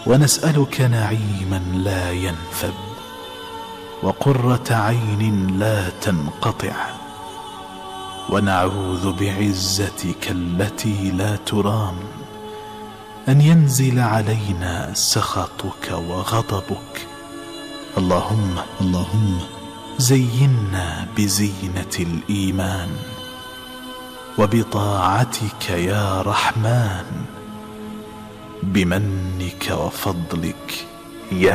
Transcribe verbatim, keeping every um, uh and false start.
ونسألك نعيما لا ينفد وقرة عين لا تنقطع، ونعوذ بعزتك التي لا ترام أن ينزل علينا سخطك وغضبك. اللهم اللهم زينا بزينة الإيمان وبطاعتك يا رحمن، بمنك وفضلك يا